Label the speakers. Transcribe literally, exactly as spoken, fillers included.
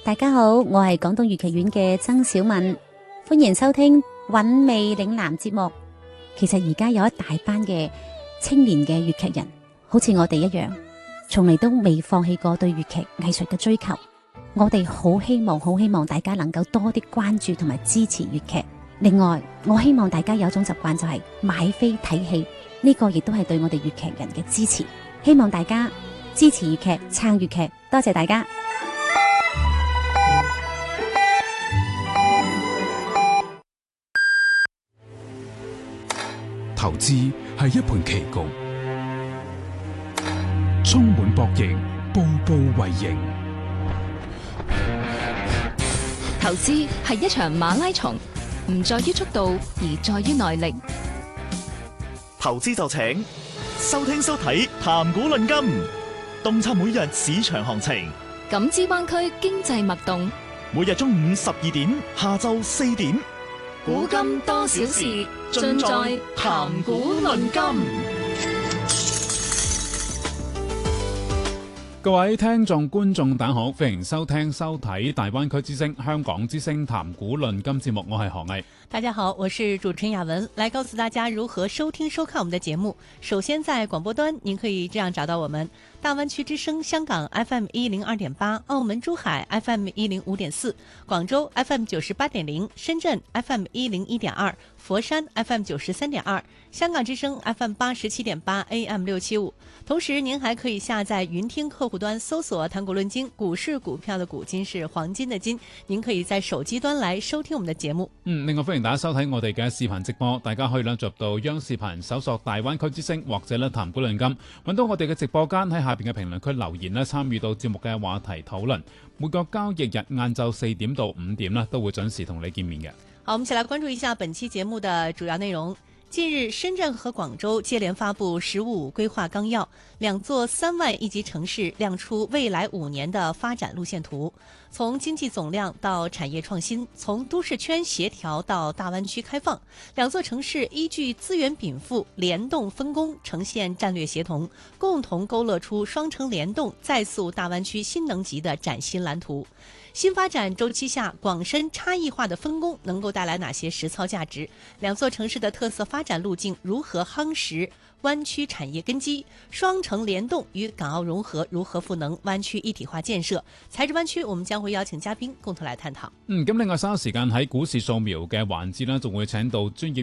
Speaker 1: 大家好，我係廣東粵劇院嘅曾小敏，歡迎收聽韻味嶺南節目。其實而家有一大班嘅青年嘅粵劇人，好似我哋一樣，從嚟都未放棄過對粵劇藝術嘅追求。我哋好希望，好希望大家能夠多啲關注同埋支持粵劇。另外，我希望大家有一種習慣，就係買飛睇戲，呢個亦都係對我哋粵劇人嘅支持。希望大家支持粵劇，撐粵劇，多謝大家。
Speaker 2: 投資係一盤棋局，充滿博弈，步步為營。
Speaker 3: 投資係一場馬拉松，唔在於速度，而在於耐力。
Speaker 4: 投資就請收聽收睇談股論金，洞察每日市場行情，
Speaker 3: 感知灣區經濟脈動。
Speaker 4: 每日中午十二點，下晝四點，
Speaker 3: 古今多少事，盡在談股論金。
Speaker 5: 各位聽眾觀眾大家好，歡迎收聽收睇大灣區之聲香港之聲談股論金節目，我係何毅。
Speaker 6: 大家好，我是主持人雅文，來告訴大家如何收聽收看我們的節目。首先在廣播端您可以這樣找到我們：大灣區之聲香港 F M 一零二點八，澳門珠海 F M 一零五點四，廣州 F M 九十八點零，深圳 F M 一零一點二，佛山 F M 九十三點二，香港之聲 F M 八十七點八 A M 六七五。同時您還可以下載雲聽客戶端搜索談股論金，股市股票的股，金是黃金的金，您可以在手機端來收聽我們的節目。
Speaker 5: 嗯，另外歡迎大家收睇我哋嘅視頻直播，大家可以咧入到央視頻搜索大灣區之聲或者咧談股論金，揾到我哋嘅直播間，喺下邊嘅評論區留言咧，參與到節目嘅話題討論。每個交易日晏晝四點到五點咧，都會準時同你見面嘅。
Speaker 6: 好，我們一起來關注一下本期節目的主要內容。近日，深圳和廣州接連發布“十五”規劃綱要，兩座三萬億級城市亮出未來五年的發展路線圖。從經濟總量到產業創新，從都市圈協調到大灣區開放，兩座城市依據資源稟賦、聯動分工，呈現戰略協同，共同勾勒出雙城聯動、再塑大灣區新能級的嶄新藍圖。新發展週期下，廣深差異化的分工能夠帶來哪些實操價值？兩座城市的特色發展路徑如何夯實灣區產業根基？雙城聯動與港澳融合如何賦能灣區一體化建設？財智灣區，我們將會邀請嘉賓共同來探討。
Speaker 5: 嗯，咁另外稍後時間喺股市掃描嘅環節呢，仲會請到專業